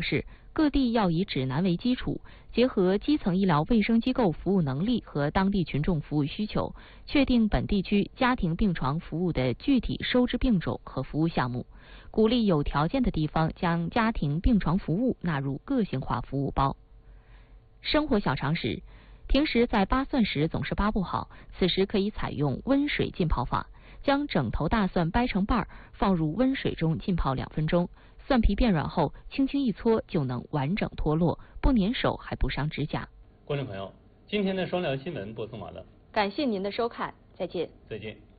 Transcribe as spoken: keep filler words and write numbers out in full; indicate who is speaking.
Speaker 1: 示，各地要以指南为基础，结合基层医疗卫生机构服务能力和当地群众服务需求，确定本地区家庭病床服务的具体收治病种和服务项目，鼓励有条件的地方将家庭病床服务纳入个性化服务包。生活小常识：平时在扒蒜时总是扒不好，此时可以采用温水浸泡法，将整头大蒜掰成瓣，放入温水中浸泡两分钟。蒜皮变软后，轻轻一搓就能完整脱落，不粘手还不伤指甲。
Speaker 2: 观众朋友，今天的双聊新闻播送完了，
Speaker 1: 感谢您的收看，再见。
Speaker 2: 再见。